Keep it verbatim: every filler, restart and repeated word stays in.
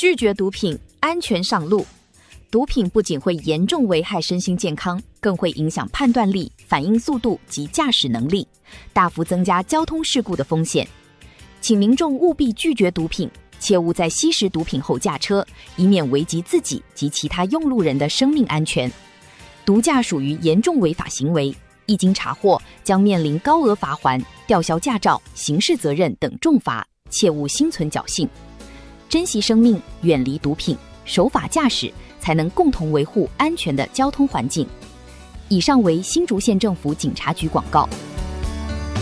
拒绝毒品，安全上路。毒品不仅会严重危害身心健康，更会影响判断力、反应速度及驾驶能力，大幅增加交通事故的风险。请民众务必拒绝毒品，切勿在吸食毒品后驾车，以免危及自己及其他用路人的生命安全。毒驾属于严重违法行为，一经查获，将面临高额罚锾、吊销驾照、刑事责任等重罚，切勿心存侥幸。珍惜生命，远离毒品，守法驾驶，才能共同维护安全的交通环境。以上为新竹县政府警察局广告。